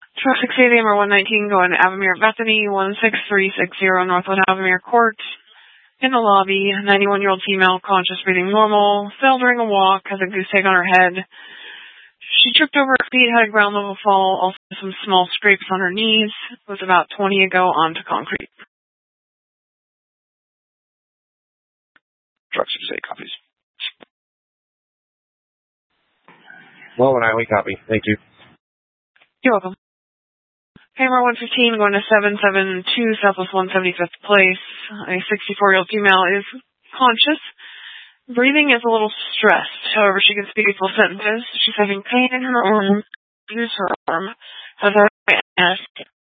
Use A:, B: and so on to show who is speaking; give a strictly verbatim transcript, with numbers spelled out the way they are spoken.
A: Truck six eighty, M R one nineteen, going to Avamere Bethany, one six three six zero Northwood Avamere Court. In the lobby, ninety-one-year-old female, conscious, breathing normal, fell during a walk, has a goose egg on her head. She tripped over her feet, had a ground level fall, also some small scrapes on her knees, was about twenty ago onto concrete.
B: Truck six eight copies.
C: Well, and I we copy. Thank you.
A: You're welcome. Hammer one fifteen going to seven seven two Southwest one seventy-fifth Place. A sixty-four-year-old female is conscious. Breathing is a little stressed. However, she can speak a full sentences. She's having pain in her arm. Use her arm. Has her asked